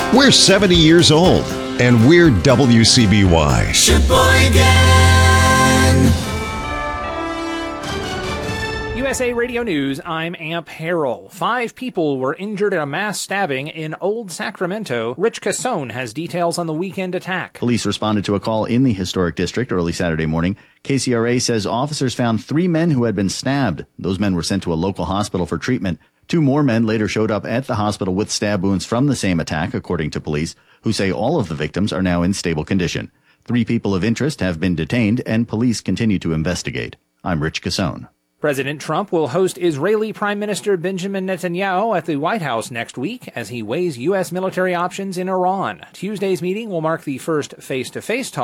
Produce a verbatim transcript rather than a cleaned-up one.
We're seventy years old, and we're W C B Y. Sheboygan! U S A Radio News, I'm Amp Harrell. Five people were injured in a mass stabbing in Old Sacramento. Rich Cassone has details on the weekend attack. Police responded to a call in the historic district early Saturday morning. K C R A says officers found three men who had been stabbed. Those men were sent to a local hospital for treatment. Two more men later showed up at the hospital with stab wounds from the same attack, according to police, who say all of the victims are now in stable condition. Three people of interest have been detained, and police continue to investigate. I'm Rich Cassone. President Trump will host Israeli Prime Minister Benjamin Netanyahu at the White House next week as he weighs U S military options in Iran. Tuesday's meeting will mark the first face-to-face talk